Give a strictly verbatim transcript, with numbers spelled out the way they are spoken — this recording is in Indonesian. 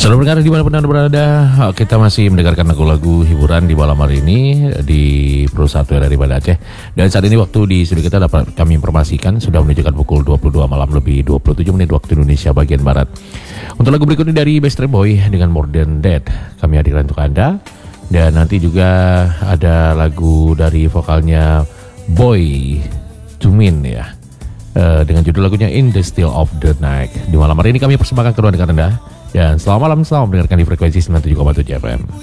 Saudara pendengar dimanapun Anda berada, kita masih mendengarkan lagu-lagu hiburan di malam hari ini di Pro satu dari Banda Aceh. Dan saat ini waktu di studio kita dapat kami informasikan sudah menunjukkan pukul dua puluh dua malam lebih dua puluh tujuh menit waktu Indonesia bagian Barat. Untuk lagu berikutnya dari Backstreet Boy dengan More Than That kami hadirkan untuk Anda. Dan nanti juga ada lagu dari vokalnya Boy Tumin ya, uh, dengan judul lagunya In the Still of the Night. Di malam hari ini kami persembahkan kedua dengan Anda. Dan selamat malam, selamat mendengarkan di frekuensi sembilan puluh tujuh koma tujuh F M.